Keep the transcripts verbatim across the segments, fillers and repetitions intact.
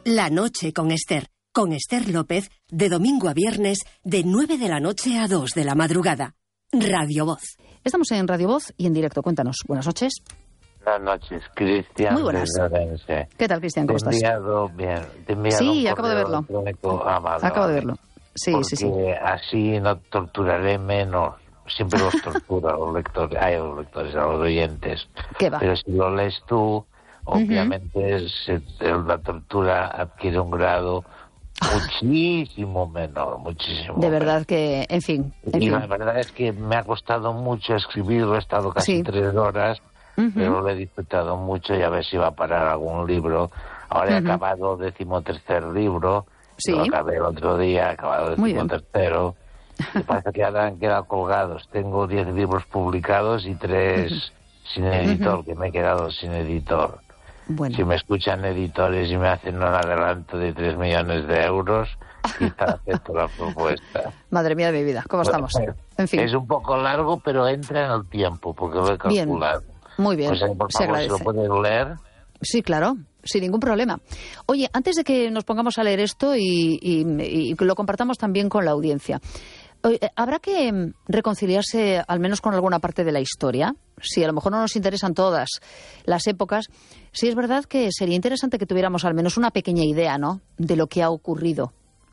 La noche con Esther. Con Esther López, de domingo a viernes, de nueve de la noche a dos de la madrugada. Radio Voz. Estamos en Radio Voz y en directo. Cuéntanos. Buenas noches. Buenas noches, Cristian. Muy buenas. ¿Qué tal, Cristian? ¿Cómo te he enviado, bien, te he enviado sí, un acabo de verlo. Ah, vale, acabo vale. de verlo. Sí, Porque sí, sí. así no torturaré menos. Siempre los tortura a los lectores, a los lectores, a los oyentes. ¿Qué va? Pero si lo lees tú, obviamente uh-huh. se, la tortura adquiere un grado muchísimo menor, muchísimo De menor. verdad que, en fin. En y fin. la verdad es que me ha costado mucho escribirlo, he estado casi sí. tres horas, uh-huh. pero lo he disfrutado mucho y a ver si va a parar algún libro. Ahora he uh-huh. acabado el decimotercer libro, sí. lo acabé el otro día, he acabado el decimotercero. Me parece que ahora han quedado colgados. Tengo diez libros publicados y tres uh-huh. sin editor, uh-huh. que me he quedado sin editor. Bueno. Si me escuchan editores y me hacen un adelanto de tres millones de euros, quizá acepto la propuesta. Madre mía de mi vida, ¿cómo estamos? En fin. Es un poco largo, pero entra en el tiempo, porque lo he calculado. Bien. Muy bien, o sea, por se favor, agradece. si lo pueden leer. Sí, claro, sin ningún problema. Oye, antes de que nos pongamos a leer esto y, y, y lo compartamos también con la audiencia, ¿habrá que reconciliarse al menos con alguna parte de la historia? Si a lo mejor no nos interesan todas las épocas, sí es verdad que sería interesante que tuviéramos al menos una pequeña idea, ¿no?, de lo que ha ocurrido.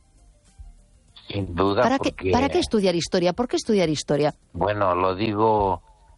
Sin duda. ¿Para, porque... qué, ¿Para qué estudiar historia? ¿Por qué estudiar historia? Bueno, lo digo,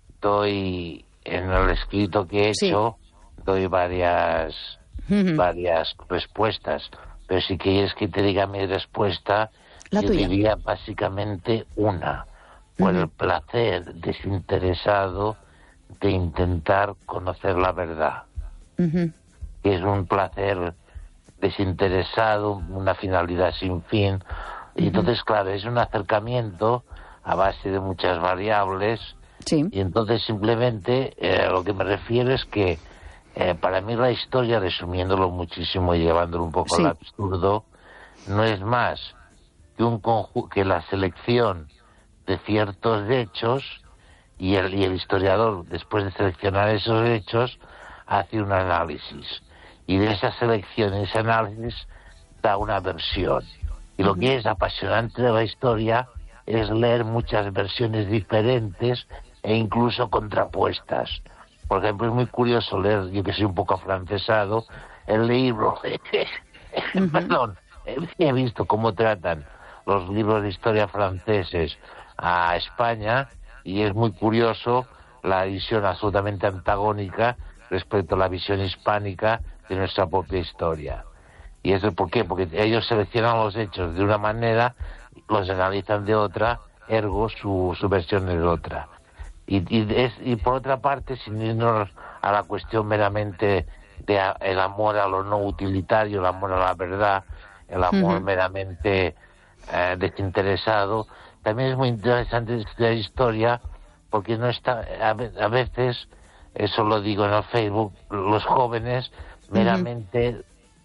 doy en el escrito que he hecho, sí. doy varias, uh-huh. varias respuestas, pero si quieres que te diga mi respuesta... La Yo tuya. diría básicamente una, por uh-huh. el placer desinteresado de intentar conocer la verdad. Uh-huh. Que es un placer desinteresado, una finalidad sin fin. Uh-huh. Y entonces, claro, es un acercamiento a base de muchas variables. Sí. Y entonces simplemente eh, a lo que me refiero es que eh, para mí la historia, resumiéndolo muchísimo y llevándolo un poco sí. al absurdo, no es más... Que, un conju- que la selección de ciertos hechos y el, y el historiador, después de seleccionar esos hechos, hace un análisis. Y de esa selección y ese análisis da una versión. Y lo que es apasionante de la historia es leer muchas versiones diferentes e incluso contrapuestas. Por ejemplo, es muy curioso leer, yo que soy un poco afrancesado, el libro... uh-huh. Perdón, he visto cómo tratan los libros de historia franceses a España y es muy curioso la visión absolutamente antagónica respecto a la visión hispánica de nuestra propia historia. ¿Y eso por qué? Porque ellos seleccionan los hechos de una manera, los analizan de otra, ergo su, su versión es otra. Y, y, es, y por otra parte, sin irnos a la cuestión meramente de a, el amor a lo no utilitario, el amor a la verdad, el amor uh-huh. meramente... Eh, desinteresado, también es muy interesante estudiar historia porque no está a, a veces, eso lo digo en el Facebook, los jóvenes meramente uh-huh.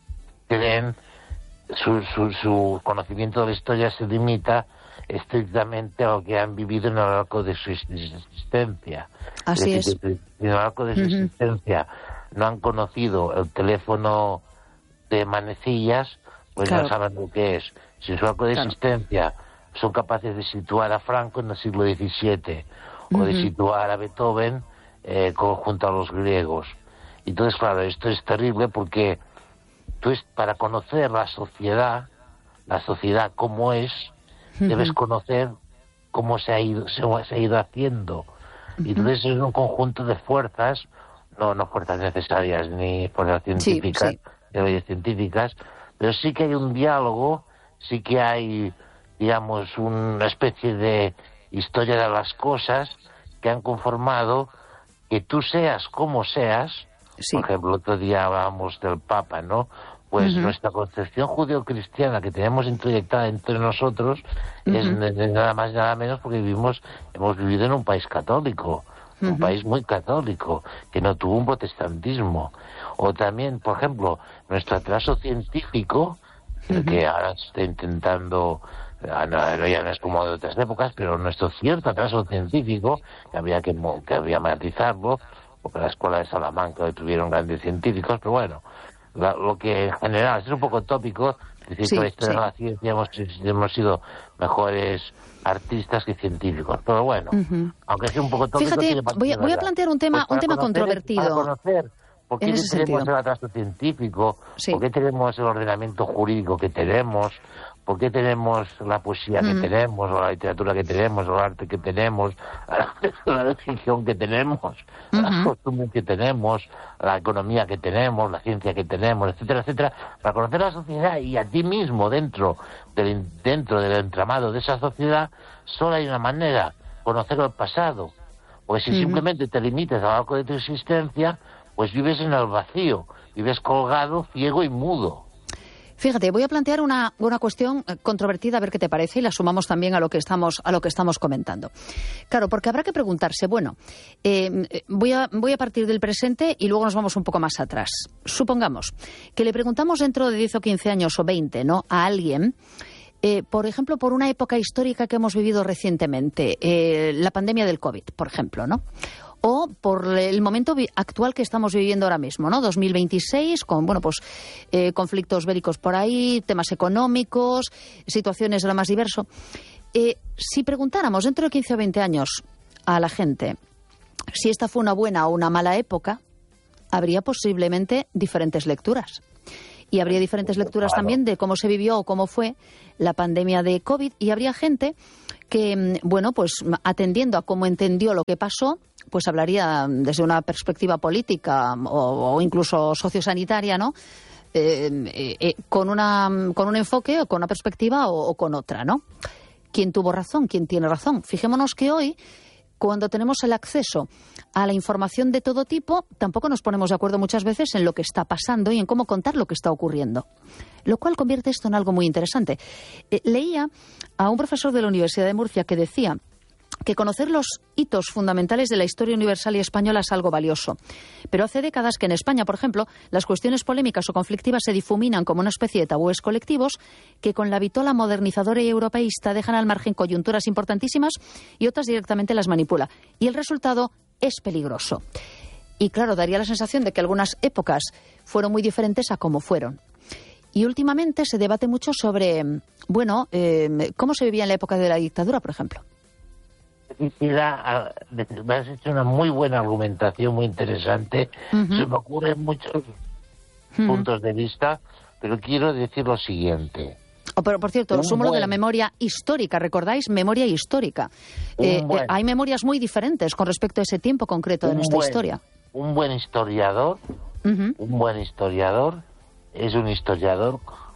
creen su, su, su conocimiento de la historia se limita estrictamente a lo que han vivido en el arco de su existencia. Así es. es. Decir, en el arco de su uh-huh. existencia no han conocido el teléfono de manecillas, pues claro. no saben lo que es. Si en su arco de claro. existencia son capaces de situar a Franco en el siglo diecisiete uh-huh. o de situar a Beethoven eh, con, junto a los griegos. Entonces, claro, esto es terrible porque tú es, para conocer la sociedad, la sociedad como es, uh-huh. debes conocer cómo se ha ido, se, se ha ido haciendo. Uh-huh. Y entonces es un conjunto de fuerzas, no, no fuerzas necesarias ni fuerzas científicas, sí, sí. de leyes científicas, pero sí que hay un diálogo. Sí que hay, digamos, una especie de historia de las cosas que han conformado que tú seas como seas. Sí. Por ejemplo, el otro día hablábamos del Papa, ¿no? Pues uh-huh. nuestra concepción judeocristiana que tenemos introyectada entre nosotros uh-huh. es nada más y nada menos porque vivimos, hemos vivido en un país católico, uh-huh. un país muy católico, que no tuvo un protestantismo. O también, por ejemplo, nuestro atraso científico, uh-huh. que ahora se está intentando, ya no es como de otras épocas, pero nuestro cierto atraso científico, que había que, que había matizarlo, porque la escuela de Salamanca tuvieron grandes científicos, pero bueno, la, lo que en general, es un poco tópico, decir sí, que la historia sí. de la ciencia hemos, hemos sido mejores artistas que científicos, pero bueno, uh-huh. aunque sea un poco tópico... Fíjate, tiene voy a, voy a plantear un tema, pues un tema controvertido. Para conocer por qué tenemos sentido. el atraso científico, sí. por qué tenemos el ordenamiento jurídico que tenemos, por qué tenemos la poesía uh-huh. que tenemos, o la literatura que tenemos, o el arte que tenemos, la religión que tenemos, uh-huh. las costumbres que tenemos, la economía que tenemos, la ciencia que tenemos, etcétera, etcétera, para conocer la sociedad y a ti mismo dentro del, dentro del entramado de esa sociedad, solo hay una manera, conocer el pasado. Porque si uh-huh. simplemente te limitas a algo de tu existencia, pues vives en el vacío, vives colgado, ciego y mudo. Fíjate, voy a plantear una, una cuestión controvertida, a ver qué te parece, y la sumamos también a lo que estamos, a lo que estamos comentando. Claro, porque habrá que preguntarse, bueno, eh, voy, a, voy a partir del presente y luego nos vamos un poco más atrás. Supongamos que le preguntamos dentro de diez o quince años o veinte, ¿no?, a alguien, eh, por ejemplo, por una época histórica que hemos vivido recientemente, eh, la pandemia del COVID, por ejemplo, ¿no?, o por el momento actual que estamos viviendo ahora mismo, ¿no? dos mil veintiséis, con, bueno, pues, eh, conflictos bélicos por ahí, temas económicos, situaciones de lo más diverso. Eh, si preguntáramos dentro de quince o veinte años a la gente si esta fue una buena o una mala época, habría posiblemente diferentes lecturas. Y habría diferentes lecturas también de cómo se vivió o cómo fue la pandemia de COVID. Y habría gente que, bueno, pues atendiendo a cómo entendió lo que pasó, pues hablaría desde una perspectiva política o, o incluso sociosanitaria, ¿no? Eh, eh, con, una, con un enfoque o con una perspectiva o, o con otra, ¿no? ¿Quién tuvo razón? ¿Quién tiene razón? Fijémonos que hoy, cuando tenemos el acceso a la información de todo tipo, tampoco nos ponemos de acuerdo muchas veces en lo que está pasando y en cómo contar lo que está ocurriendo. Lo cual convierte esto en algo muy interesante. Eh, leía a un profesor de la Universidad de Murcia que decía que conocer los hitos fundamentales de la historia universal y española es algo valioso. Pero hace décadas que en España, por ejemplo, las cuestiones polémicas o conflictivas se difuminan como una especie de tabúes colectivos que con la vitola modernizadora y europeísta dejan al margen coyunturas importantísimas y otras directamente las manipula. Y el resultado es peligroso. Y claro, daría la sensación de que algunas épocas fueron muy diferentes a cómo fueron. Y últimamente se debate mucho sobre, bueno, eh, cómo se vivía en la época de la dictadura, por ejemplo. Mira, me has hecho una muy buena argumentación, muy interesante. Uh-huh. Se me ocurren muchos uh-huh. puntos de vista, pero quiero decir lo siguiente. Oh, pero, por cierto, sumo lo de la memoria histórica, ¿recordáis? Memoria histórica. Eh, buen, eh, hay memorias muy diferentes con respecto a ese tiempo concreto de nuestra buen, historia. Un buen historiador, uh-huh. un buen historiador es un historiador,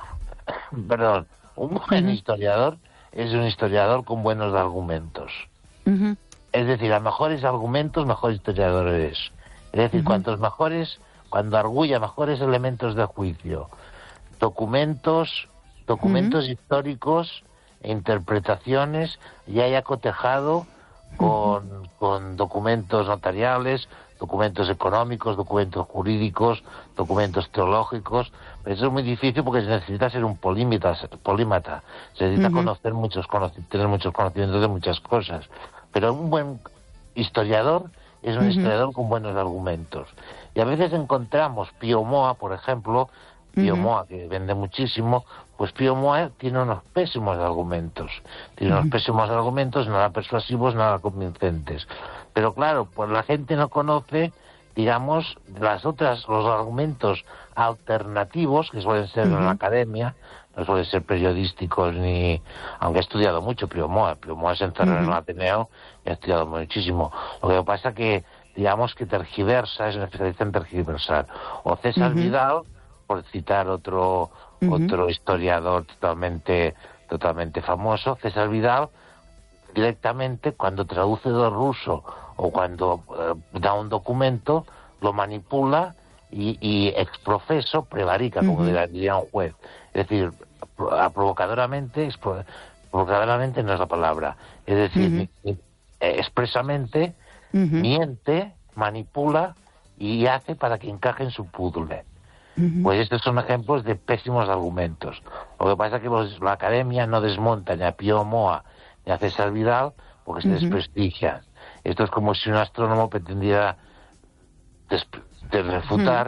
perdón, un buen uh-huh. historiador es un historiador con buenos argumentos. Uh-huh. Es decir, a mejores argumentos, mejor historiador eres. Es decir, uh-huh. cuantos mejores, cuando argulla mejores elementos de juicio, documentos, documentos uh-huh. históricos e interpretaciones ya haya cotejado con, uh-huh. con documentos notariales, documentos económicos, documentos jurídicos, documentos teológicos. Pero eso es muy difícil porque se necesita ser un polímata, polímata. Se necesita uh-huh. conocer muchos, tener muchos conocimientos de muchas cosas. Pero un buen historiador es un uh-huh. historiador con buenos argumentos. Y a veces encontramos Pío Moa, por ejemplo, Pío uh-huh. Moa, que vende muchísimo, pues Pío Moa tiene unos pésimos argumentos. Tiene uh-huh. unos pésimos argumentos, nada persuasivos, nada convincentes. Pero claro, pues la gente no conoce, digamos, las otras, los argumentos alternativos que suelen ser uh-huh. en la academia, no suelen ser periodísticos ni... Aunque he estudiado mucho Pío Moa. Pío Moa se encerró uh-huh. en el Ateneo y ha estudiado muchísimo. Lo que pasa que, digamos, que tergiversa, es un especialista en tergiversar. O César uh-huh. Vidal, por citar otro uh-huh. otro historiador totalmente totalmente famoso, César Vidal, directamente, cuando traduce del ruso o cuando eh, da un documento, lo manipula y, y ex profeso prevarica, uh-huh. como diría un juez. Es decir, provocadoramente, provocadoramente no es la palabra, es decir, uh-huh. expresamente uh-huh. miente, manipula y hace para que encaje en su puzzle. Uh-huh. Pues estos son ejemplos de pésimos argumentos. Lo que pasa es que los, la academia no desmonta ni a Pío Moa ni a César Vidal porque se uh-huh. desprestigian. Esto es como si un astrónomo pretendiera des- de refutar uh-huh.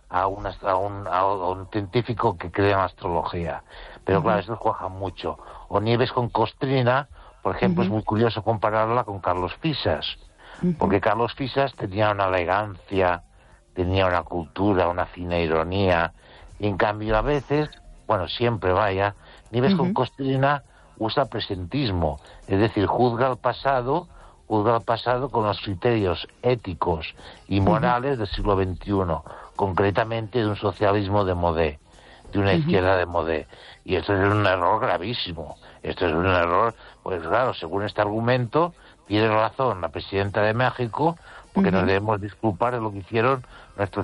a, una, a, un, a un científico que crea en astrología. Pero uh-huh. claro, eso cuaja mucho. O Nieves con Costrina, por ejemplo, uh-huh. es muy curioso compararla con Carlos Fisas, uh-huh. porque Carlos Fisas tenía una elegancia, tenía una cultura, una fina ironía, y en cambio a veces, bueno, siempre vaya, Nieves uh-huh. con Costrina usa presentismo, es decir, juzga el pasado, juzga el pasado con los criterios éticos y morales uh-huh. del siglo veintiuno, concretamente de un socialismo de modé, de una uh-huh. izquierda de modé. Y esto es un error gravísimo. Esto es un error, pues claro, según este argumento, tiene razón la presidenta de México, porque uh-huh. nos debemos disculpar de lo que hicieron nuestros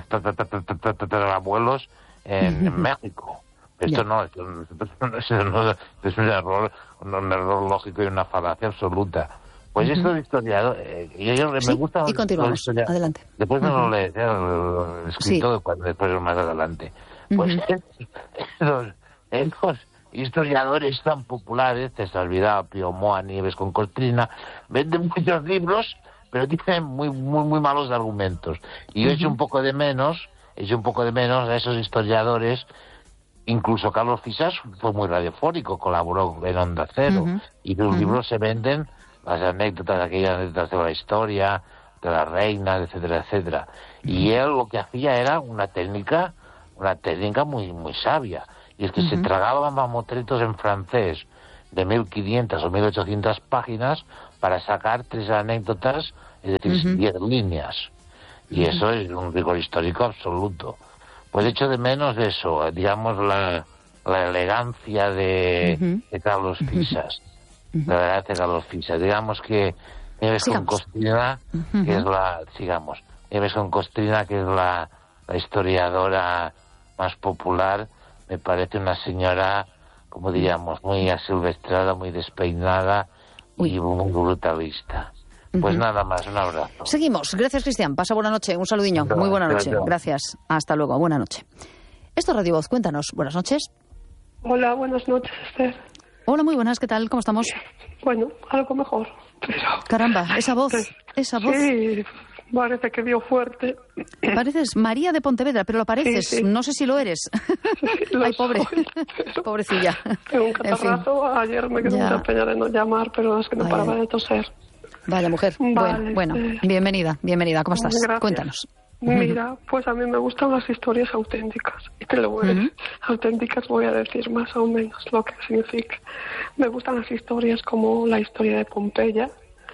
abuelos en, uh-huh. en México. Esto yeah. no, esto, esto no, esto es un error, un error lógico y una falacia absoluta. Pues uh-huh. esto de historiador, eh, yo, yo me sí, gusta... Y continuamos, adelante. Después me uh-huh. lo leeré el escrito, sí. después más adelante. Pues uh-huh. esos, esos historiadores tan populares, César Vidal, Pío Moa, Nieves con Costrina, venden muchos libros, pero tienen muy muy muy malos argumentos. Y yo uh-huh. echo un poco de menos, echo un poco de menos a esos historiadores. Incluso Carlos Fisas fue muy radiofónico, colaboró en Onda Cero, uh-huh. y sus uh-huh. libros se venden, las anécdotas, aquellas anécdotas de la historia, de la reina, etcétera, etcétera. Uh-huh. Y él lo que hacía era una técnica, una técnica muy muy sabia, y es que uh-huh. se tragaba mamotretos en francés de mil quinientas o mil ochocientas páginas para sacar tres anécdotas, es decir, uh-huh. diez líneas. Y uh-huh. eso es un rigor histórico absoluto. Pues echo de menos eso, digamos, la, la elegancia de, uh-huh. de Carlos Fisas. Uh-huh. La elegancia de Carlos Fisas. Digamos que Nieves con Costrina, uh-huh. que es la, sigamos, Nieves con Costrina, que es la, la historiadora más popular, me parece una señora, como diríamos, muy asilvestrada, muy despeinada Uy. y muy brutalista. Pues uh-huh. nada más, un abrazo. Seguimos. Gracias, Cristian. Pasa buena noche. Un saludiño. No, Muy buena noche. Gracias. Hasta luego. Buena noche. Esto es Radio Voz. Cuéntanos. Buenas noches. Hola, buenas noches, Esther. Hola, muy buenas. ¿Qué tal? ¿Cómo estamos? Bueno, algo mejor. Pero... Caramba, esa voz. Esa voz. Sí, parece que dio fuerte. Pareces María de Pontevedra, pero lo pareces. Sí, sí. No sé si lo eres. Lo Ay, pobre. Soy, Pobrecilla. Tengo un catarrazo. En fin. Ayer me quedé mucha pena de no llamar, pero es que no Ay. paraba de toser. Vaya mujer. Vale, bueno, bueno, este... bienvenida, bienvenida. ¿Cómo estás? Gracias. Cuéntanos. Mira, pues a mí me gustan las historias auténticas. Y te lo voy a decir. Uh-huh. Auténticas voy a decir más o menos lo que significa. Me gustan las historias como la historia de Pompeya,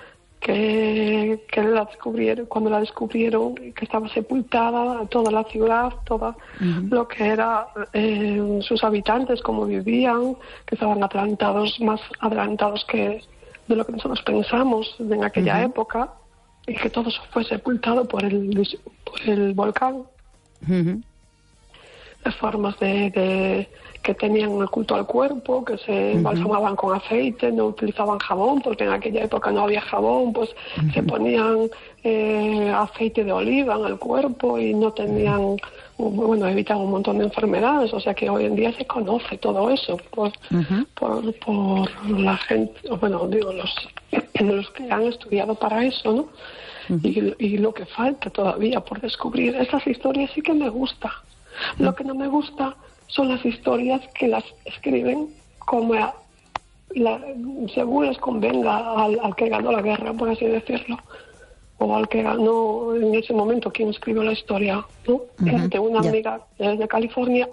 que, que la descubrieron, cuando la descubrieron, que estaba sepultada toda la ciudad, todo uh-huh. lo que era eh, sus habitantes, cómo vivían, que estaban adelantados, más adelantados que de lo que nosotros pensamos en aquella uh-huh. época, y que todo fue sepultado por el, por el volcán. Uh-huh. Las formas de, de que tenían el culto al cuerpo, que se embalsamaban uh-huh. con aceite, no utilizaban jabón, porque en aquella época no había jabón, pues uh-huh. se ponían eh, aceite de oliva en el cuerpo y no tenían... bueno, evitan un montón de enfermedades, o sea que hoy en día se conoce todo eso por uh-huh. por, por la gente, bueno, digo, los, los que han estudiado para eso, ¿no? Uh-huh. Y, y lo que falta todavía por descubrir. Esas historias sí que me gusta. Uh-huh. Lo que no me gusta son las historias que las escriben como a, la, según les convenga al, al que ganó la guerra, por así decirlo, o al que ganó en ese momento quien escribió la historia, ¿no? Uh-huh. De una yeah. amiga de California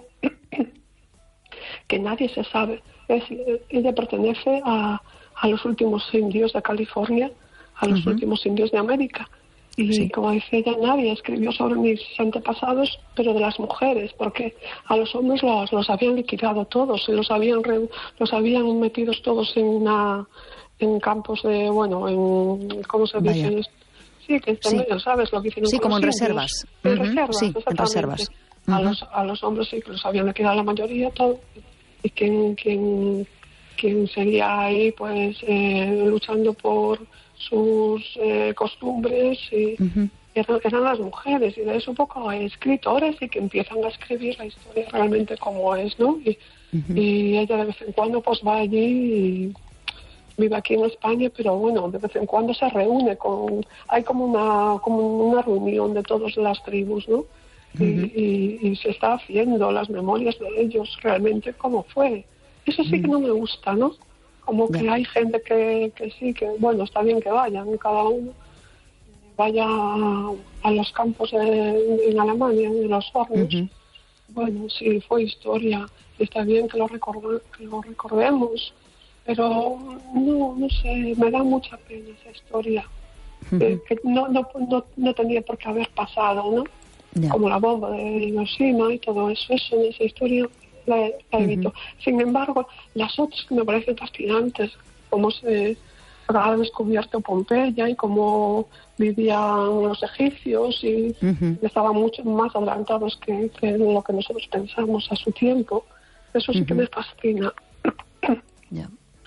que nadie se sabe. Es, ella pertenece a, a los últimos indios de California, a los uh-huh. últimos indios de América. Y sí. como dice ella, nadie escribió sobre mis antepasados, pero de las mujeres, porque a los hombres los, los habían liquidado todos, y los habían, re, los habían metidos todos en una, en campos de, bueno, en, ¿cómo se dice? En, sí, que también, sí. ¿sabes lo que hicieron? Sí, con como en indios? reservas. En uh-huh. reservas, sí, en reservas. Uh-huh. A, los, a los hombres sí que los habían liquidado la mayoría, todo, y quien, quien, quien seguía ahí, pues, eh, luchando por sus eh, costumbres y uh-huh. eran, eran las mujeres, y de eso un poco hay escritores y que empiezan a escribir la historia realmente como es, ¿no? Y, uh-huh. y ella de vez en cuando pues va allí y vive aquí en España, pero bueno, de vez en cuando se reúne con, hay como una como una reunión de todas las tribus, ¿no? y, y, y se está haciendo las memorias de ellos realmente cómo fue. Eso sí que no me gusta, ¿no? Como que hay gente que, que sí, que bueno, está bien que vayan, cada uno vaya a, a los campos en, en Alemania, en los hornos. Uh-huh. Bueno, sí, fue historia, está bien que lo, record, que lo recordemos, pero no, no sé, me da mucha pena esa historia, uh-huh. eh, que no, no, no, no tenía por qué haber pasado, ¿no? Yeah. Como la bomba de Hiroshima y todo eso, eso en esa historia la, la evito. Uh-huh. Sin embargo, las otras que me parecen fascinantes, como se ha descubierto Pompeya y cómo vivían los egipcios y uh-huh. estaban mucho más adelantados que, que lo que nosotros pensamos a su tiempo, eso sí uh-huh. que me fascina. Yeah.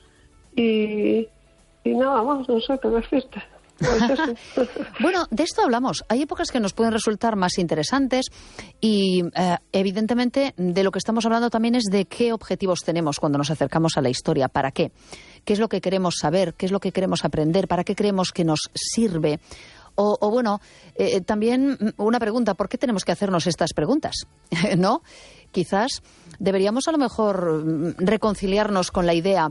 y, y nada más, no sé qué decirte. Pues bueno, de esto hablamos. Hay épocas que nos pueden resultar más interesantes y eh, evidentemente de lo que estamos hablando también es de qué objetivos tenemos cuando nos acercamos a la historia. ¿Para qué? ¿Qué es lo que queremos saber? ¿Qué es lo que queremos aprender? ¿Para qué creemos que nos sirve? O, o bueno, eh, también una pregunta, ¿por qué tenemos que hacernos estas preguntas? ¿No? Quizás deberíamos a lo mejor reconciliarnos con la idea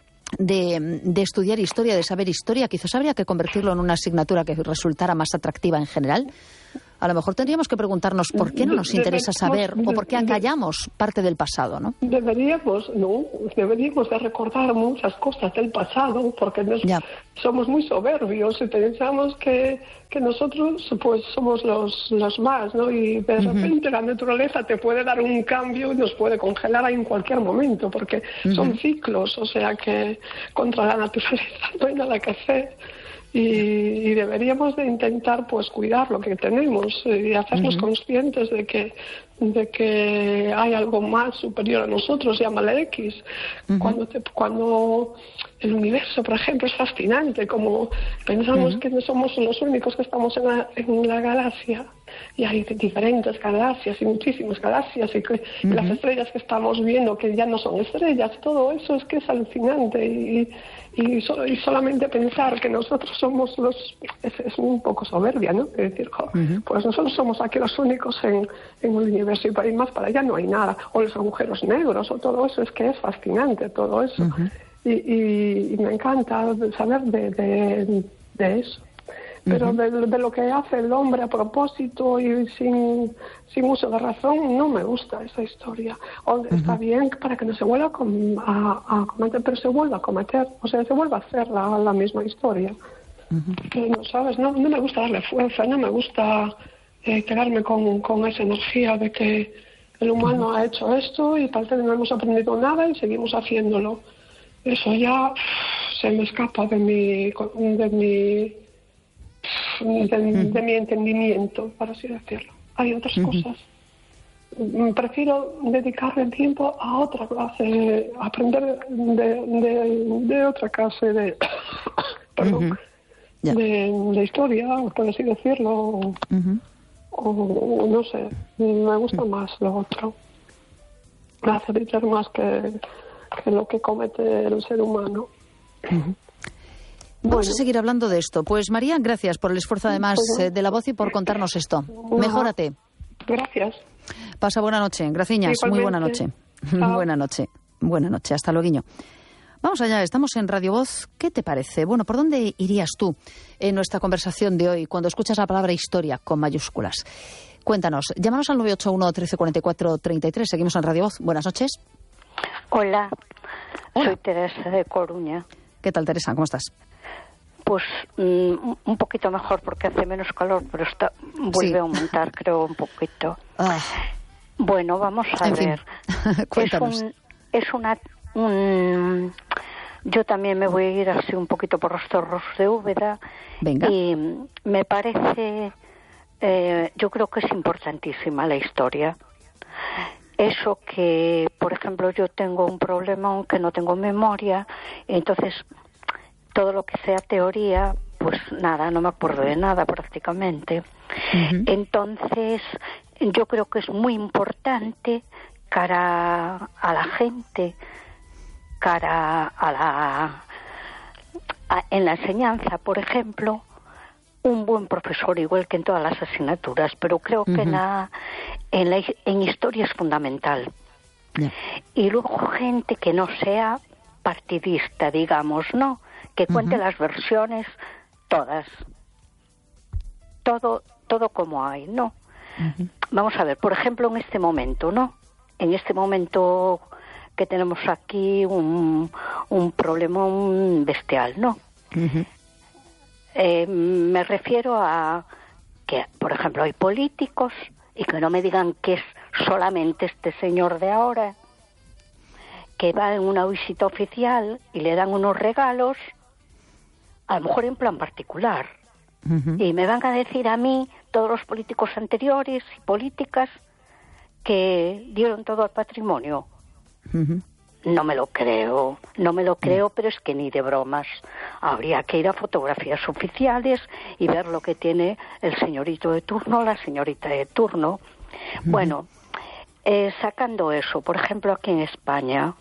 De, de estudiar historia, de saber historia. Quizás habría que convertirlo en una asignatura que resultara más atractiva en general. A lo mejor tendríamos que preguntarnos por qué no nos interesa saber o por qué acallamos parte del pasado, ¿no? Deberíamos, no, deberíamos de recordar muchas cosas del pasado, porque nos, somos muy soberbios y pensamos que, que nosotros pues somos los, los más, ¿no? Y de repente uh-huh. la naturaleza te puede dar un cambio y nos puede congelar ahí en cualquier momento, porque uh-huh. son ciclos, o sea que contra la naturaleza no hay nada que hacer. Y, y deberíamos de intentar pues cuidar lo que tenemos y hacernos uh-huh. conscientes de que de que hay algo más superior a nosotros, llámale X. Uh-huh. Cuando te, cuando el universo, por ejemplo, es fascinante, como pensamos uh-huh. que no somos los únicos que estamos en la, en la galaxia, y hay diferentes galaxias y muchísimas galaxias y, que, uh-huh. y las estrellas que estamos viendo que ya no son estrellas, todo eso es que es alucinante y, y, so, y solamente pensar que nosotros somos los es, es un poco soberbia, ¿no? Es decir, jo, uh-huh. pues nosotros somos aquí los únicos en, en el universo y para ir más para allá no hay nada, o los agujeros negros o todo eso, es que es fascinante todo eso. Uh-huh. y, y, y me encanta saber de, de, de eso. Pero uh-huh. de, de lo que hace el hombre a propósito y sin, sin uso de razón, no me gusta esa historia. O, uh-huh. Está bien para que no se vuelva a, com- a, a cometer, pero se vuelva a cometer, o sea, se vuelva a hacer la, la misma historia. Uh-huh. No, ¿sabes? No, no me gusta darle fuerza, no me gusta eh, quedarme con, con esa energía de que el humano uh-huh. ha hecho esto y tal vez no hemos aprendido nada y seguimos haciéndolo. Eso ya se me escapa de mi... de mi De, de mi entendimiento, por así decirlo. Hay otras uh-huh. cosas. Prefiero dedicarle el tiempo a otra clase, aprender de, de, de otra clase de, perdón, uh-huh. yeah. de, de historia, por así decirlo, uh-huh. o, o no sé, me gusta uh-huh. más lo otro. Me hace brillar más que, que lo que comete el ser humano. Uh-huh. Vamos bueno. a seguir hablando de esto. Pues María, gracias por el esfuerzo además bueno. eh, de la voz y por contarnos esto. Bueno. Mejórate. Gracias. Pasa buena noche. Graciñas, muy buena noche. Buena noche. Buena noche. Hasta luego. Vamos allá, estamos en Radio Voz. ¿Qué te parece? Bueno, ¿por dónde irías tú en nuestra conversación de hoy cuando escuchas la palabra historia con mayúsculas? Cuéntanos. Llámanos al nueve ocho uno, trece, cuarenta y cuatro, treinta y tres. Seguimos en Radio Voz. Buenas noches. Hola. Hola. Soy Teresa de Coruña. ¿Qué tal, Teresa? ¿Cómo estás? Pues um, un poquito mejor porque hace menos calor, pero está vuelve sí. a aumentar, creo, un poquito. Ah. Bueno, vamos a en ver. Fin. Cuéntanos. Es, un, es una... Un, yo también me voy a ir así un poquito por los Torros de Úbeda. Venga. Y me parece... Eh, yo creo que es importantísima la historia. Eso que, por ejemplo, yo tengo un problema aunque no tengo memoria, entonces... todo lo que sea teoría, pues nada, no me acuerdo de nada prácticamente. Uh-huh. Entonces, yo creo que es muy importante cara a la gente, cara a la... A, en la enseñanza, por ejemplo, un buen profesor, igual que en todas las asignaturas, pero creo uh-huh. que en la, en, la, en historia es fundamental. Yeah. Y luego gente que no sea partidista, digamos, ¿no? Que cuente uh-huh. las versiones todas. Todo, todo como hay, ¿no? Uh-huh. Vamos a ver, por ejemplo, en este momento, ¿no? En este momento que tenemos aquí un, un problema bestial, ¿no? Uh-huh. Eh, me refiero a que, por ejemplo, hay políticos, y que no me digan que es solamente este señor de ahora, que va en una visita oficial y le dan unos regalos, a lo mejor en plan particular. Uh-huh. Y me van a decir a mí, todos los políticos anteriores y políticas, que dieron todo al patrimonio. Uh-huh. No me lo creo, no me lo creo, uh-huh. pero es que ni de bromas. Habría que ir a fotografías oficiales y ver lo que tiene el señorito de turno, la señorita de turno. Uh-huh. Bueno, eh, sacando eso, por ejemplo, aquí en España,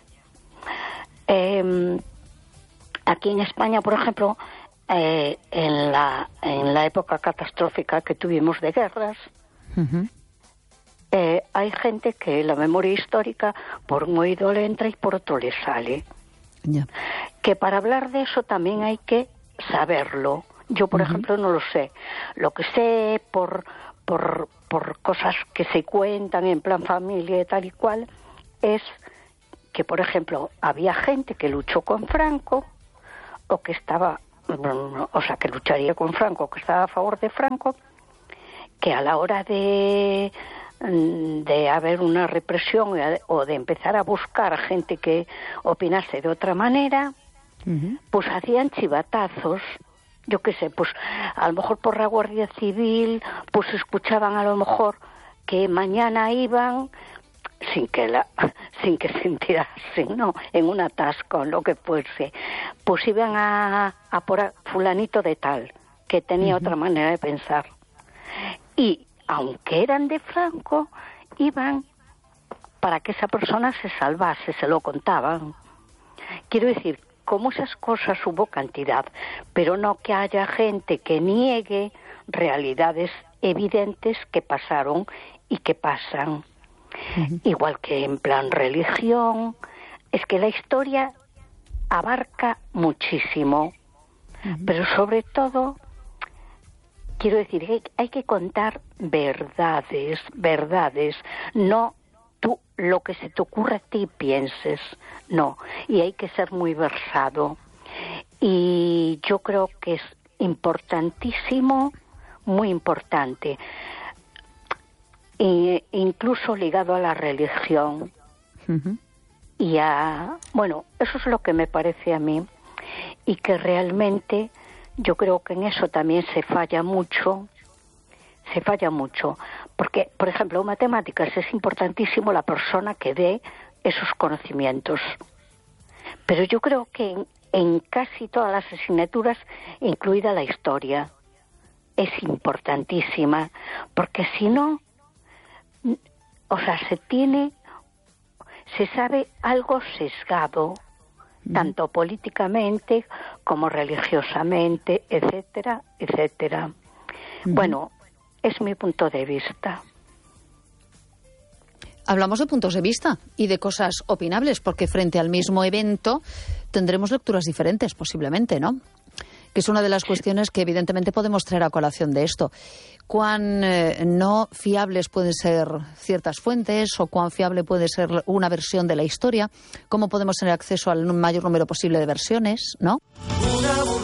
eh, aquí en España, por ejemplo, eh, en la en la época catastrófica que tuvimos de guerras, uh-huh. eh, hay gente que la memoria histórica por un oído le entra y por otro le sale. Yeah. Que para hablar de eso también hay que saberlo. Yo, por uh-huh. ejemplo, no lo sé. Lo que sé por por por cosas que se cuentan en plan familia y tal y cual es que, por ejemplo, había gente que luchó con Franco o que estaba, o sea, que lucharía con Franco, que estaba a favor de Franco, que a la hora de de haber una represión o de empezar a buscar a gente que opinase de otra manera, uh-huh. pues hacían chivatazos. Yo qué sé, pues a lo mejor por la Guardia Civil, pues escuchaban a lo mejor que mañana iban sin que la sin que se enterasen, ¿no? En un atasco, lo que fuese. Pues iban a, a por a fulanito de tal, que tenía uh-huh. otra manera de pensar. Y aunque eran de Franco, iban para que esa persona se salvase, se lo contaban. Quiero decir, como esas cosas hubo cantidad, pero no que haya gente que niegue realidades evidentes que pasaron y que pasan. Uh-huh. Igual que en plan religión, es que la historia abarca muchísimo, uh-huh. pero sobre todo, quiero decir, hay, hay que contar verdades, verdades, no tú lo que se te ocurre a ti pienses, no, y hay que ser muy versado. Y yo creo que es importantísimo, muy importante, e incluso ligado a la religión. Uh-huh. Y a, bueno, eso es lo que me parece a mí, y que realmente yo creo que en eso también se falla mucho, se falla mucho, porque, por ejemplo, en matemáticas es importantísimo la persona que dé esos conocimientos, pero yo creo que en, en casi todas las asignaturas, incluida la historia, es importantísima, porque si no, o sea, se tiene, se sabe algo sesgado, tanto políticamente como religiosamente, etcétera, etcétera. Uh-huh. Bueno, es mi punto de vista. Hablamos de puntos de vista y de cosas opinables, porque frente al mismo evento tendremos lecturas diferentes, posiblemente, ¿no? Que es una de las cuestiones que evidentemente podemos traer a colación de esto. Cuán eh, no fiables pueden ser ciertas fuentes o cuán fiable puede ser una versión de la historia, cómo podemos tener acceso al mayor número posible de versiones, ¿no?